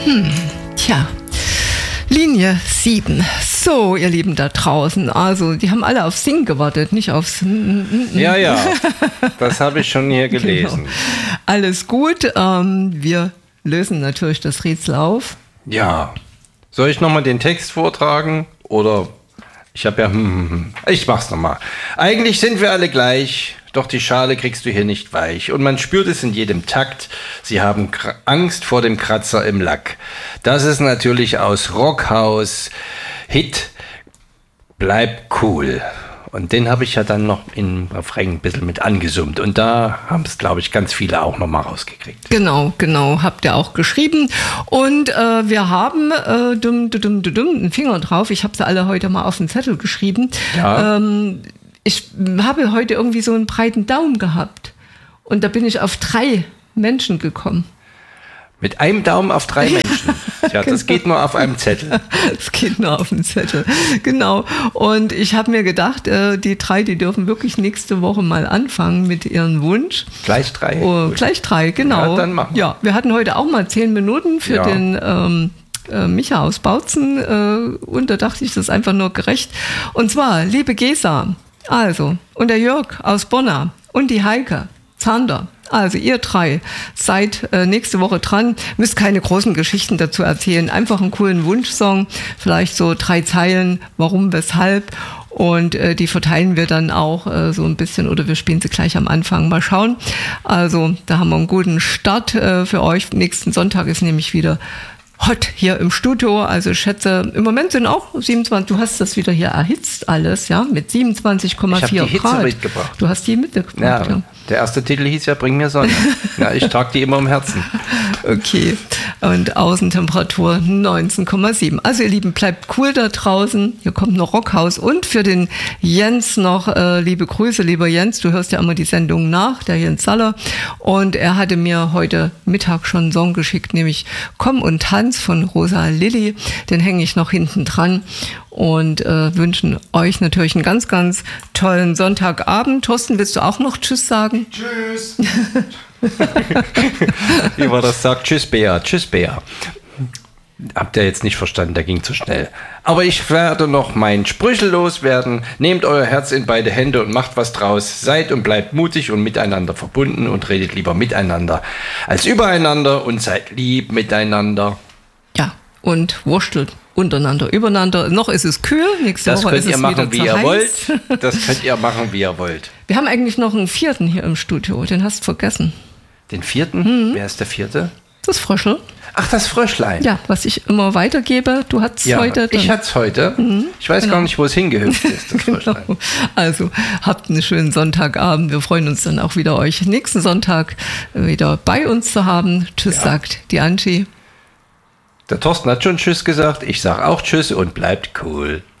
Tja, Linie 7. So, ihr Lieben da draußen, also die haben alle auf Sing gewartet, nicht aufs... Ja, das habe ich schon hier gelesen. Genau. Alles gut, wir lösen natürlich das Rätsel auf. Ja, soll ich nochmal den Text vortragen? Oder ich habe ja... Ich mach's nochmal. Eigentlich sind wir alle gleich, doch die Schale kriegst du hier nicht weich. Und man spürt es in jedem Takt. Sie haben Angst vor dem Kratzer im Lack. Das ist natürlich aus Rockhaus Hit Bleib cool. Und den habe ich ja dann noch im Refrain ein bisschen mit angesummt. Und da haben es, glaube ich, ganz viele auch noch mal rausgekriegt. Genau, habt ihr auch geschrieben. Und wir haben einen Finger drauf. Ich habe sie alle heute mal auf den Zettel geschrieben. Ja. Ich habe heute irgendwie so einen breiten Daumen gehabt. Und da bin ich auf 3 Menschen gekommen. Mit einem Daumen auf 3 Menschen. Ja, das geht nur auf einem Zettel. Das geht nur auf dem Zettel, genau. Und ich habe mir gedacht, die 3, die dürfen wirklich nächste Woche mal anfangen mit ihrem Wunsch. Gleich 3? Oh, gleich 3, genau. Ja, dann machen wir. Ja, wir hatten heute auch mal 10 Minuten für den Micha aus Bautzen. Und da dachte ich, das ist einfach nur gerecht. Und zwar, liebe Gesa, also, und der Jörg aus Bonn und die Heike, Zander. Also ihr 3 seid nächste Woche dran, müsst keine großen Geschichten dazu erzählen, einfach einen coolen Wunschsong, vielleicht so 3 Zeilen, warum, weshalb, und die verteilen wir dann auch so ein bisschen, oder wir spielen sie gleich am Anfang, mal schauen. Also da haben wir einen guten Start für euch. Nächsten Sonntag ist nämlich wieder hot hier im Studio, also ich schätze, im Moment sind auch 27, du hast das wieder hier erhitzt alles, ja, mit 27,4 Grad. Ich habe die Hitze mitgebracht. Du hast die mitgebracht, ja. Der erste Titel hieß ja Bring mir Sonne. Ja, ich trage die immer im Herzen. Okay, und Außentemperatur 19,7. Also ihr Lieben, bleibt cool da draußen. Hier kommt noch Rockhaus. Und für den Jens noch liebe Grüße, lieber Jens. Du hörst ja immer die Sendung nach, der Jens Saller. Und er hatte mir heute Mittag schon einen Song geschickt, nämlich Komm und Tanz von Rosa Lilly. Den hänge ich noch hinten dran. Und wünschen euch natürlich einen ganz, ganz tollen Sonntagabend. Thorsten, willst du auch noch Tschüss sagen? Tschüss. Wie war das sagt? Tschüss, Bea. Tschüss, Bea. Habt ihr jetzt nicht verstanden, der ging zu schnell. Aber ich werde noch mein Sprüchel loswerden. Nehmt euer Herz in beide Hände und macht was draus. Seid und bleibt mutig und miteinander verbunden und redet lieber miteinander als übereinander und seid lieb miteinander. Ja, und wurstelt untereinander, übereinander. Noch ist es kühl, nächste das Woche könnt ist ihr es machen, wieder wie zu ihr heiß. wollt. Das könnt ihr machen, wie ihr wollt. Wir haben eigentlich noch einen 4. hier im Studio, den hast du vergessen. Den 4.? Wer ist der 4.? Das Fröschel. Ach, das Fröschlein. Ja, was ich immer weitergebe. Du hattest heute. Ich hatte es heute. Ich weiß gar nicht, wo es hingehüpft ist, das Fröschlein. Genau. Also, habt einen schönen Sonntagabend. Wir freuen uns dann auch wieder, euch nächsten Sonntag wieder bei uns zu haben. Tschüss, sagt die Angie. Der Thorsten hat schon Tschüss gesagt. Ich sage auch Tschüss und bleibt cool.